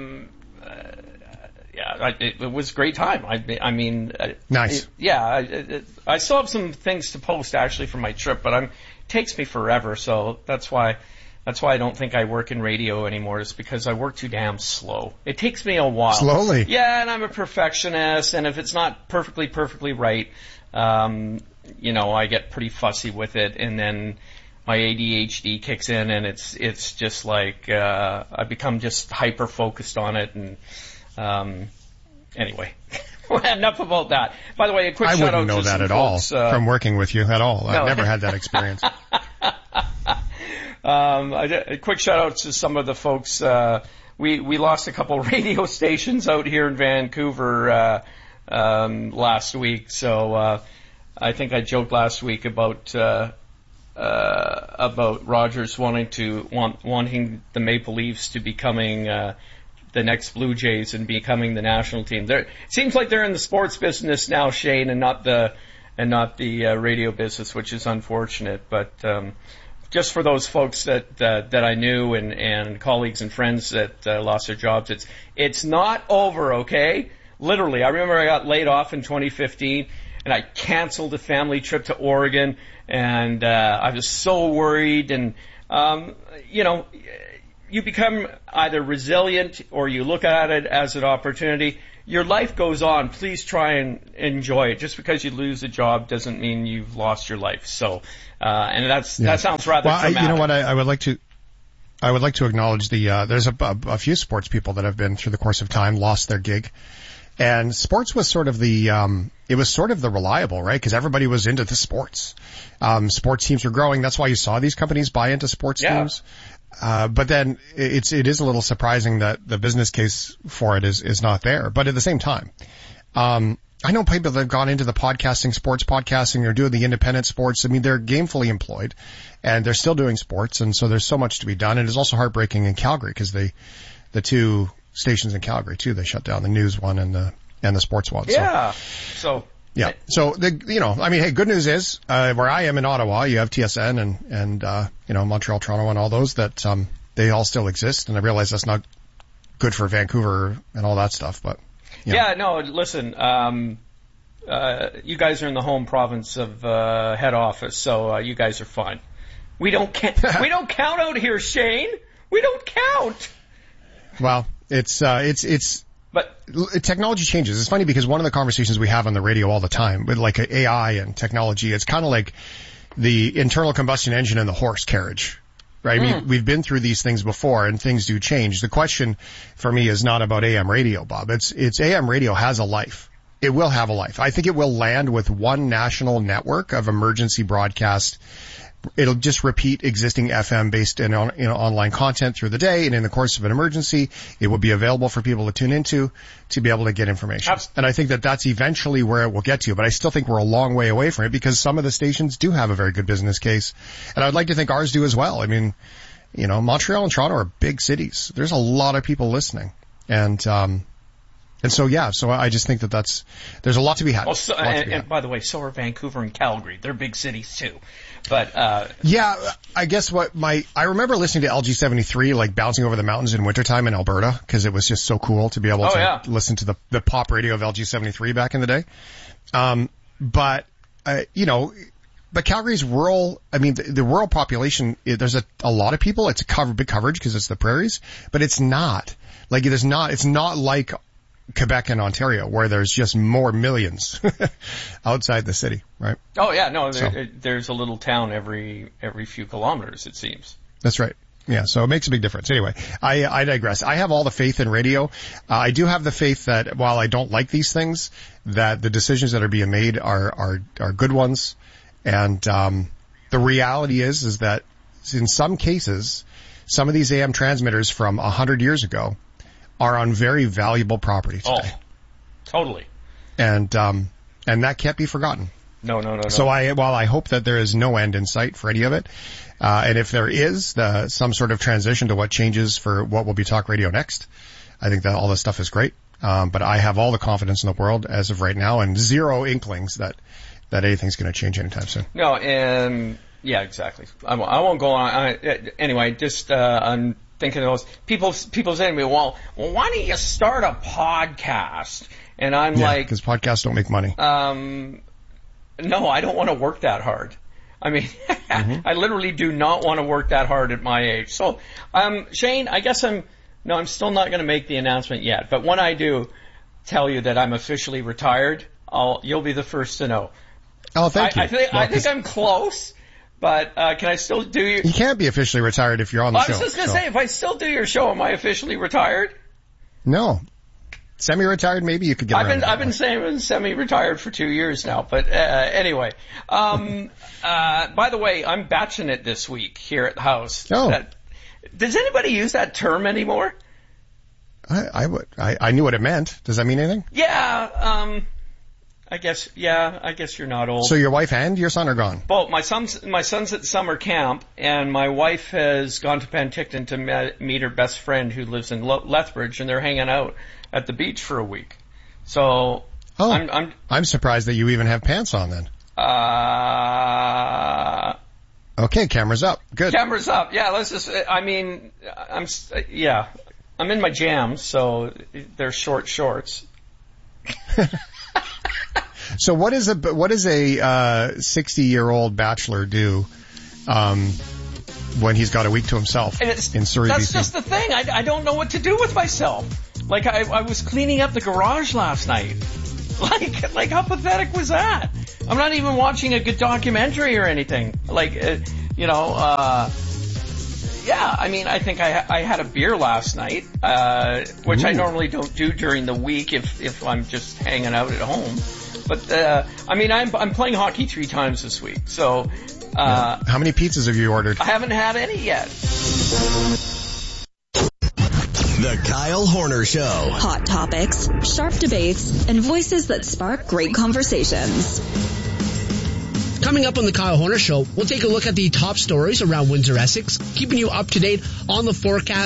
yeah, it was a great time. I mean, nice. I still have some things to post actually from my trip, but it takes me forever. So that's why I don't think I work in radio anymore. Is because I work too damn slow. It takes me a while. Slowly. Yeah, and I'm a perfectionist, and if it's not perfectly right, I get pretty fussy with it, and then my ADHD kicks in, and it's just like I become just hyper focused on it, and anyway, enough about that. By the way, a quick shout out to I wouldn't know that at all from working with you at all. No. I've never had that experience. A quick shout out to some of the folks. We lost a couple radio stations out here in Vancouver last week. So I think I joked last week about Rogers wanting the Maple Leafs to becoming the next Blue Jays and becoming the national team. It seems like they're in the sports business now, Shane, and not the radio business, which is unfortunate. But just for those folks that I knew and colleagues and friends that lost their jobs, it's not over, okay? Literally, I remember I got laid off in 2015, and I canceled a family trip to Oregon, and I was so worried. And you become either resilient or you look at it as an opportunity. Your life goes on. Please try and enjoy it. Just because you lose a job doesn't mean you've lost your life. So, and that sounds rather dramatic. You know what? I would like to acknowledge there's a few sports people that have been through the course of time lost their gig. And sports was sort of the reliable, right? Because everybody was into the sports. Sports teams were growing. That's why you saw these companies buy into sports teams. But then it is a little surprising that the business case for it is not there. But at the same time, I know people that have gone into the sports podcasting, or doing the independent sports. I mean, they're gainfully employed and they're still doing sports. And so there's so much to be done. And it's also heartbreaking in Calgary because the 2 stations in Calgary too, they shut down, the news one and the sports one. Yeah. So hey, good news is, where I am in Ottawa, you have TSN and Montreal, Toronto, and all those that, they all still exist. And I realize that's not good for Vancouver and all that stuff, but. Yeah, no, listen, you guys are in the home province of, head office, so, you guys are fine. We don't count out here, Shane. We don't count. Well, it's But technology changes. It's funny because one of the conversations we have on the radio all the time with like AI and technology, it's kind of like the internal combustion engine and the horse carriage. Right? I mean, we've been through these things before and things do change. The question for me is not about AM radio, Bob. It's AM radio has a life. It will have a life. I think it will land with one national network of emergency broadcast. It'll just repeat existing FM based in online content through the day, and in the course of an emergency, it will be available for people to tune into to be able to get information. And I think that that's eventually where it will get to, but I still think we're a long way away from it because some of the stations do have a very good business case, and I'd like to think ours do as well. I mean, you know, Montreal and Toronto are big cities. There's a lot of people listening, and so yeah, so I just think that there's a lot to be had. Well, and by the way, so are Vancouver and Calgary. They're big cities too. But yeah, I guess I remember listening to LG73 like bouncing over the mountains in wintertime in Alberta because it was just so cool to be able to listen to the pop radio of LG73 back in the day. But Calgary's rural, I mean, the rural population, there's a lot of people. It's big coverage because it's the prairies, but it's not like Quebec and Ontario, where there's just more millions outside the city, right? Oh yeah, no, there's a little town every few kilometers, it seems. That's right. Yeah, so it makes a big difference. Anyway, I digress. I have all the faith in radio. I do have the faith that while I don't like these things, that the decisions that are being made are good ones. And the reality is that in some cases, some of these AM transmitters from 100 years ago are on very valuable property today. Oh, totally. And that can't be forgotten. No. So while I hope that there is no end in sight for any of it, and if there is some sort of transition to what changes for what will be talk radio next, I think that all this stuff is great. But I have all the confidence in the world as of right now and zero inklings that anything's going to change anytime soon. No, and yeah, exactly. I won't go on. Anyway, just, I'm thinking of those people saying to me, well, why don't you start a podcast? And I'm like, because podcasts don't make money. No, I don't want to work that hard. I mean, I literally do not want to work that hard at my age. So, Shane, I guess I'm still not going to make the announcement yet. But when I do tell you that I'm officially retired, you'll be the first to know. Oh, thank you. I think I'm close. But can I still do your... You can't be officially retired if you're on the show. I was just going to say, if I still do your show, am I officially retired? No. Semi-retired, maybe you could get around. I've been saying semi-retired for 2 years now. But anyway. By the way, I'm batching it this week here at the house. Oh. Does anybody use that term anymore? I knew what it meant. Does that mean anything? Yeah. I guess you're not old. So your wife and your son are gone? Both. My son's at summer camp, and my wife has gone to Penticton to meet her best friend who lives in Lethbridge, and they're hanging out at the beach for a week. So, I'm surprised that you even have pants on then. Okay, camera's up. Good. Camera's up. Yeah, let's just, I'm in my jams, so they're short shorts. So what does a 60-year-old bachelor do when he's got a week to himself in Surrey, That's BC? Just the thing. I don't know what to do with myself. Like I was cleaning up the garage last night. Like how pathetic was that? I'm not even watching a good documentary or anything. Yeah, I mean, I think I had a beer last night, which I normally don't do during the week if I'm just hanging out at home. But I'm playing hockey 3 times this week. So, how many pizzas have you ordered? I haven't had any yet. The Kyle Horner Show. Hot topics, sharp debates, and voices that spark great conversations. Coming up on the Kyle Horner Show, we'll take a look at the top stories around Windsor, Essex, keeping you up to date on the forecast